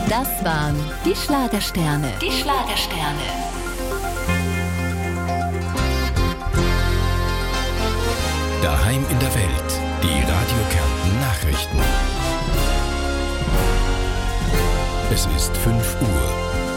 Das waren die Schlagersterne. Die Schlagersterne. Daheim in der Welt. Die Radio Kärnten Nachrichten. Es ist 5 Uhr.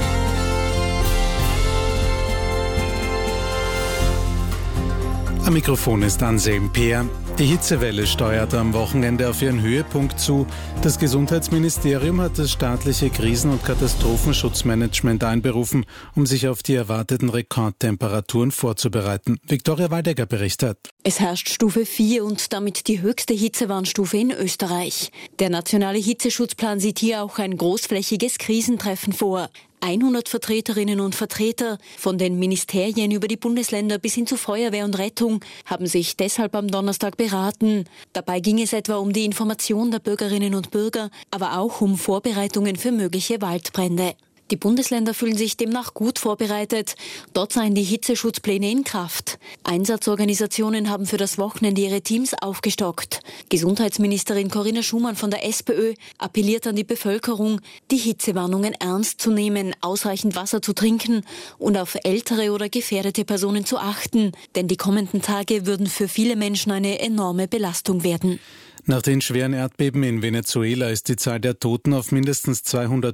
Am Mikrofon ist Anselm Peer. Die Hitzewelle steuert am Wochenende auf ihren Höhepunkt zu. Das Gesundheitsministerium hat das staatliche Krisen- und Katastrophenschutzmanagement einberufen, um sich auf die erwarteten Rekordtemperaturen vorzubereiten. Viktoria Waldecker berichtet. Es herrscht Stufe 4 und damit die höchste Hitzewarnstufe in Österreich. Der nationale Hitzeschutzplan sieht hier auch ein großflächiges Krisentreffen vor. 100 Vertreterinnen und Vertreter von den Ministerien über die Bundesländer bis hin zu Feuerwehr und Rettung haben sich deshalb am Donnerstag beraten. Dabei ging es etwa um die Information der Bürgerinnen und Bürger, aber auch um Vorbereitungen für mögliche Waldbrände. Die Bundesländer fühlen sich demnach gut vorbereitet. Dort seien die Hitzeschutzpläne in Kraft. Einsatzorganisationen haben für das Wochenende ihre Teams aufgestockt. Gesundheitsministerin Corinna Schumann von der SPÖ appelliert an die Bevölkerung, die Hitzewarnungen ernst zu nehmen, ausreichend Wasser zu trinken und auf ältere oder gefährdete Personen zu achten. Denn die kommenden Tage würden für viele Menschen eine enorme Belastung werden. Nach den schweren Erdbeben in Venezuela ist die Zahl der Toten auf mindestens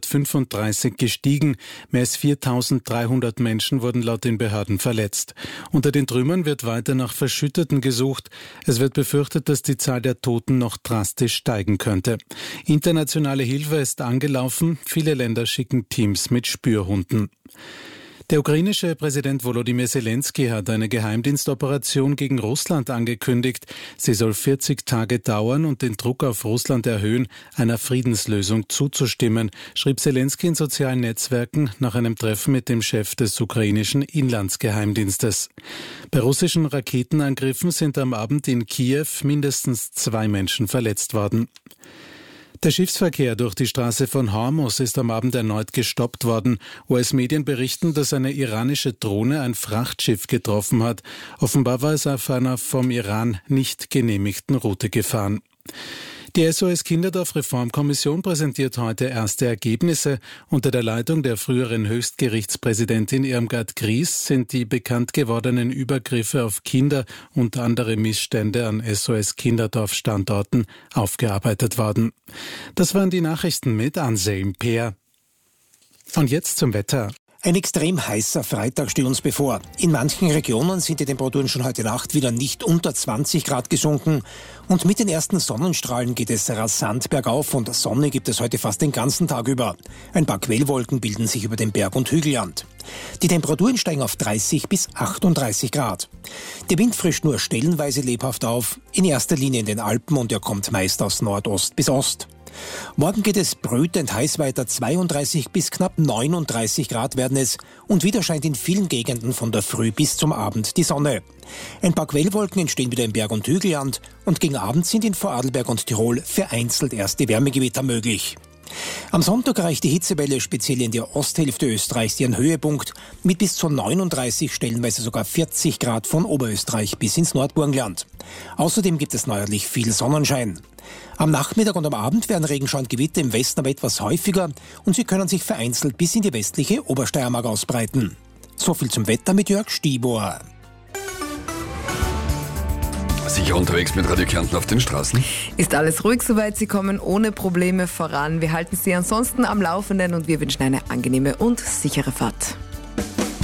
235 gestiegen. Mehr als 4.300 Menschen wurden laut den Behörden verletzt. Unter den Trümmern wird weiter nach Verschütteten gesucht. Es wird befürchtet, dass die Zahl der Toten noch drastisch steigen könnte. Internationale Hilfe ist angelaufen. Viele Länder schicken Teams mit Spürhunden. Der ukrainische Präsident Volodymyr Zelensky hat eine Geheimdienstoperation gegen Russland angekündigt. Sie soll 40 Tage dauern und den Druck auf Russland erhöhen, einer Friedenslösung zuzustimmen, schrieb Zelensky in sozialen Netzwerken nach einem Treffen mit dem Chef des ukrainischen Inlandsgeheimdienstes. Bei russischen Raketenangriffen sind am Abend in Kiew mindestens 2 Menschen verletzt worden. Der Schiffsverkehr durch die Straße von Hormuz ist am Abend erneut gestoppt worden. US-Medien berichten, dass eine iranische Drohne ein Frachtschiff getroffen hat. Offenbar war es auf einer vom Iran nicht genehmigten Route gefahren. Die SOS-Kinderdorf-Reformkommission präsentiert heute erste Ergebnisse. Unter der Leitung der früheren Höchstgerichtspräsidentin Irmgard Gries sind die bekannt gewordenen Übergriffe auf Kinder und andere Missstände an SOS-Kinderdorf-Standorten aufgearbeitet worden. Das waren die Nachrichten mit Anselm Peer. Und jetzt zum Wetter. Ein extrem heißer Freitag steht uns bevor. In manchen Regionen sind die Temperaturen schon heute Nacht wieder nicht unter 20 Grad gesunken. Und mit den ersten Sonnenstrahlen geht es rasant bergauf und Sonne gibt es heute fast den ganzen Tag über. Ein paar Quellwolken bilden sich über dem Berg- und Hügelland. Die Temperaturen steigen auf 30 bis 38 Grad. Der Wind frischt nur stellenweise lebhaft auf, in erster Linie in den Alpen und er kommt meist aus Nordost bis Ost. Morgen geht es brütend heiß weiter, 32 bis knapp 39 Grad werden es und wieder scheint in vielen Gegenden von der Früh bis zum Abend die Sonne. Ein paar Quellwolken entstehen wieder im Berg- und Hügelland und gegen Abend sind in Vorarlberg und Tirol vereinzelt erste Wärmegewitter möglich. Am Sonntag erreicht die Hitzewelle speziell in der Osthälfte Österreichs ihren Höhepunkt mit bis zu 39, stellenweise sogar 40 Grad von Oberösterreich bis ins Nordburgenland. Außerdem gibt es neuerlich viel Sonnenschein. Am Nachmittag und am Abend werden Regenschauer und Gewitter im Westen aber etwas häufiger und sie können sich vereinzelt bis in die westliche Obersteiermark ausbreiten. So viel zum Wetter mit Jörg Stibor. Sicher unterwegs mit Radio Kärnten auf den Straßen? Ist alles ruhig soweit, Sie kommen ohne Probleme voran. Wir halten Sie ansonsten am Laufenden und wir wünschen eine angenehme und sichere Fahrt.